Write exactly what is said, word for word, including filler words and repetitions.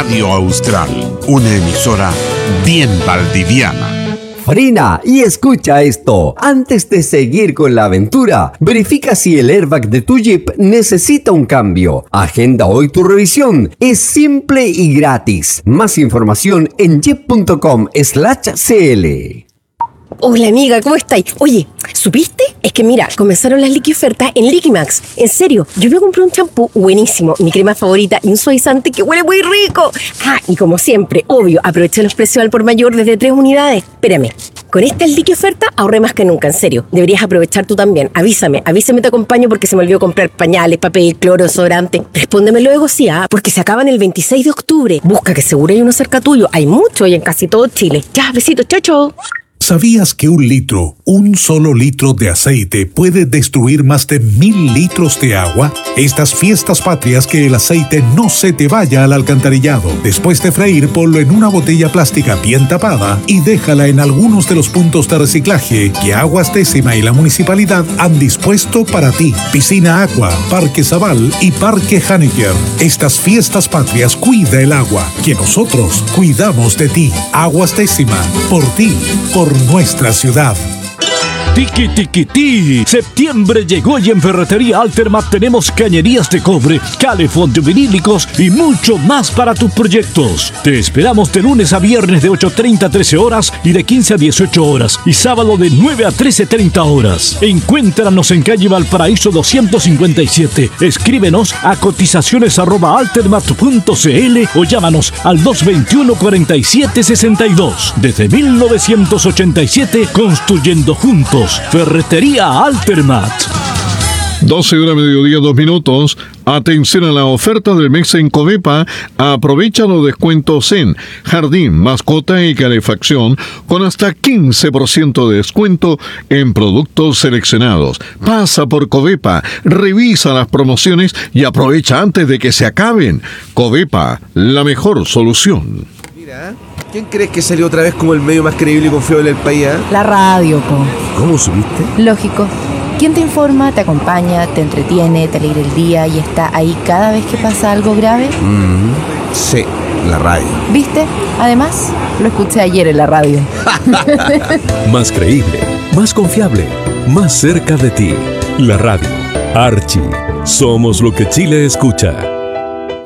Radio Austral, una emisora bien valdiviana. Frena y escucha esto. Antes de seguir con la aventura, verifica si el airbag de tu Jeep necesita un cambio. Agenda hoy tu revisión. Es simple y gratis. Más información en jeep punto com slash cl. Hola amiga, ¿cómo estáis? Oye, ¿supiste? Es que mira, comenzaron las liqui ofertas en Liquimax. En serio, yo me compré un champú buenísimo, mi crema favorita y un suavizante que huele muy rico. Ah, y como siempre, obvio, aproveché los precios al por mayor desde tres unidades. Espérame, con esta liqui oferta ahorré más que nunca, en serio. Deberías aprovechar tú también. Avísame, avísame, te acompaño porque se me olvidó comprar pañales, papel, cloro, desodorante. Respóndeme luego, sí, ah, porque se acaban el veintiséis de octubre. Busca que seguro hay uno cerca tuyo. Hay mucho y en casi todo Chile. Ya, besitos, chao, chao. ¿Sabías que un litro, un solo litro de aceite puede destruir más de mil litros de agua? Estas fiestas patrias, que el aceite no se te vaya al alcantarillado. Después de freír, ponlo en una botella plástica bien tapada y déjala en algunos de los puntos de reciclaje que Aguas Décima y la municipalidad han dispuesto para ti. Piscina Aqua, Parque Zabal y Parque Haneker. Estas fiestas patrias, cuida el agua, que nosotros cuidamos de ti. Aguas Décima, por ti, por nuestra ciudad. Tiki tiki ti. Septiembre llegó y en Ferretería Altermat tenemos cañerías de cobre, calefón de vinílicos y mucho más para tus proyectos. Te esperamos de lunes a viernes de ocho treinta a trece horas y de quince a dieciocho horas y sábado de nueve a trece treinta horas. Encuéntranos en calle Valparaíso doscientos cincuenta y siete. Escríbenos a cotizaciones arroba altermat punto cl o llámanos al dos veintiuno cuarenta y siete sesenta y dos. Desde mil novecientos ochenta y siete, construyendo juntos. Ferretería Altermat. doce horas mediodía, dos minutos. Atención a la oferta del mes en Covepa. Aprovecha los descuentos en jardín, mascota y calefacción con hasta quince por ciento de descuento en productos seleccionados. Pasa por Covepa, revisa las promociones y aprovecha antes de que se acaben. Covepa, la mejor solución. Mira, ¿quién crees que salió otra vez como el medio más creíble y confiable del país? ¿eh? La radio, po. ¿Cómo supiste? Lógico. ¿Quién te informa, te acompaña, te entretiene, te alegra el día y está ahí cada vez que pasa algo grave? Mm, sí, la radio. ¿Viste? Además, lo escuché ayer en la radio. Más creíble, más confiable, más cerca de ti. La radio. Archie. Somos lo que Chile escucha.